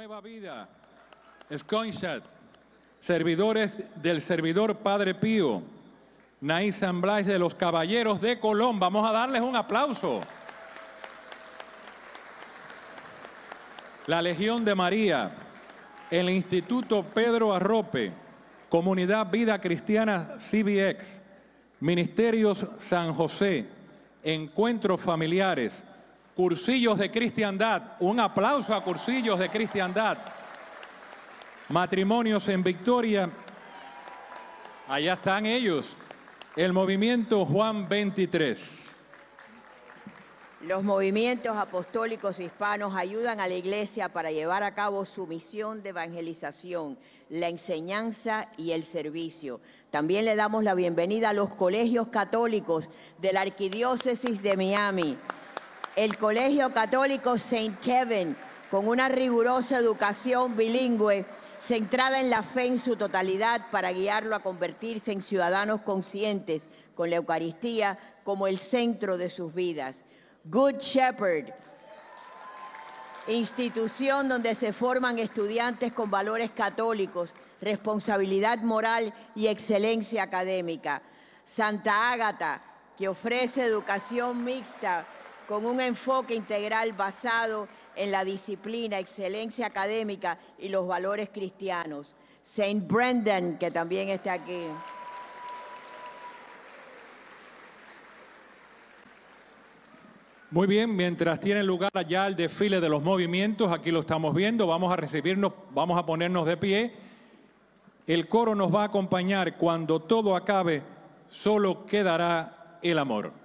Nueva Vida, Sconchat, servidores del servidor Padre Pío, Naí San Blas de los Caballeros de Colón. Vamos a darles un aplauso. La Legión de María, el Instituto Pedro Arrope, Comunidad Vida Cristiana CBX, Ministerios San José, Encuentros Familiares, Cursillos de Cristiandad. Un aplauso a Cursillos de Cristiandad. Matrimonios en Victoria. Allá están ellos. El Movimiento Juan 23. Los movimientos apostólicos hispanos ayudan a la Iglesia para llevar a cabo su misión de evangelización, la enseñanza y el servicio. También le damos la bienvenida a los colegios católicos de la Arquidiócesis de Miami. El Colegio Católico St. Kevin, con una rigurosa educación bilingüe centrada en la fe en su totalidad para guiarlo a convertirse en ciudadanos conscientes con la Eucaristía como el centro de sus vidas. Good Shepherd, institución donde se forman estudiantes con valores católicos, responsabilidad moral y excelencia académica. Santa Ágata, que ofrece educación mixta con un enfoque integral basado en la disciplina, excelencia académica y los valores cristianos. Saint Brendan, que también está aquí. Muy bien, mientras tiene lugar allá el desfile de los movimientos, aquí lo estamos viendo, vamos a recibirnos, vamos a ponernos de pie. El coro nos va a acompañar. Cuando todo acabe, solo quedará el amor.